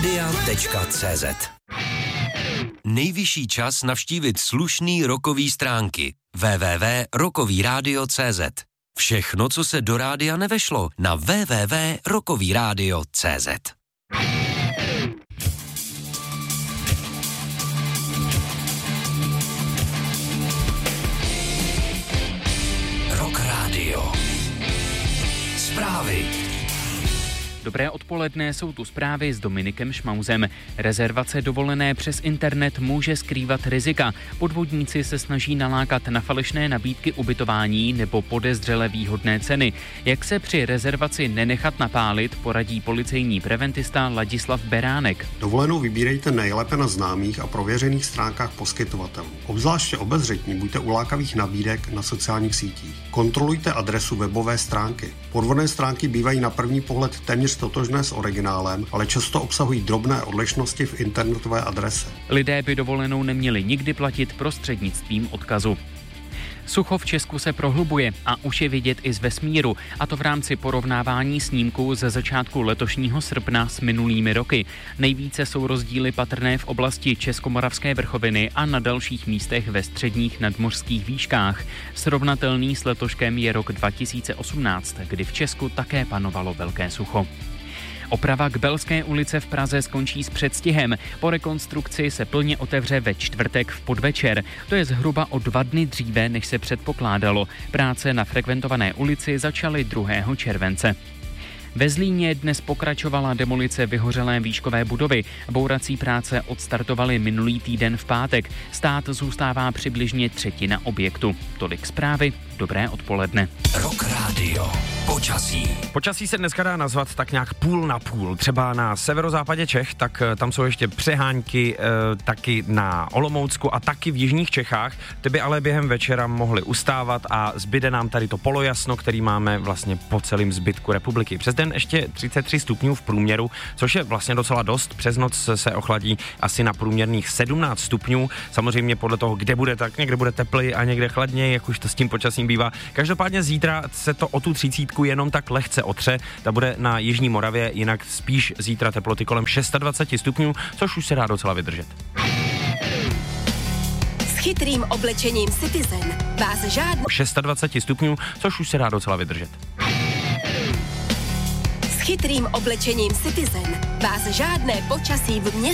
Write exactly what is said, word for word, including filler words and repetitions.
radia tečka cé zet. Nejvyšší čas navštívit slušný rockový stránky w w w tečka rockový rádio tečka cé zet. Všechno, co se do rádia nevešlo, na w w w tečka rockový rádio tečka cé zet. Rock Radio. Zprávy. Dobré odpoledne, jsou tu zprávy s Dominikem Šmauzem. Rezervace dovolené přes internet může skrývat rizika. Podvodníci se snaží nalákat na falešné nabídky ubytování nebo podezřele výhodné ceny. Jak se při rezervaci nenechat napálit, poradí policejní preventista Ladislav Beránek. Dovolenou vybírejte nejlépe na známých a prověřených stránkách poskytovatelů. Obzvláště obezřetní buďte u lákavých nabídek na sociálních sítích. Kontrolujte adresu webové stránky. Podvodné stránky bývají na první pohled téměř totožné s originálem, ale často obsahují drobné odlišnosti v internetové adrese. Lidé by dovolenou neměli nikdy platit prostřednictvím odkazu. Sucho v Česku se prohlubuje a už je vidět i z vesmíru, a to v rámci porovnávání snímků ze začátku letošního srpna s minulými roky. Nejvíce jsou rozdíly patrné v oblasti Českomoravské vrchoviny a na dalších místech ve středních nadmořských výškách. Srovnatelný s letoškem je rok dva tisíce osmnáct, kdy v Česku také panovalo velké sucho. Oprava Kbelské ulice v Praze skončí s předstihem. Po rekonstrukci se plně otevře ve čtvrtek v podvečer. To je zhruba o dva dny dříve, než se předpokládalo. Práce na frekventované ulici začaly druhého července. Ve Zlíně dnes pokračovala demolice vyhořelé výškové budovy. Bourací práce odstartovaly minulý týden v pátek. Stát zůstává přibližně třetina objektu. Tolik zprávy, dobré odpoledne. Rock Radio. Počasí. Počasí se dneska dá nazvat tak nějak půl na půl. Třeba na severozápadě Čech, tak tam jsou ještě přehánky, e, taky na Olomoucku a taky v jižních Čechách. Ty by ale během večera mohly ustávat a zbyde nám tady to polojasno, který máme vlastně po celém zbytku republiky. Přes den ještě třicet tři stupňů v průměru, což je vlastně docela dost. Přes noc se ochladí asi na průměrných sedmnáct stupňů. Samozřejmě podle toho, kde bude, tak někde bude teplej a někde chladněji, jak už to s tím počasím bývá. Každopádně zítra se to o tu třicítku jenom tak lehce otře. Ta bude na jižní Moravě, jinak spíš zítra teploty kolem dvacet šest stupňů, což už se dá docela vydržet. S chytrým oblečením Citizen vás žádný... dvacet šest stupňů, což už se dá docela vydržet. S chytrým oblečením Citizen vás žádné počasí v městě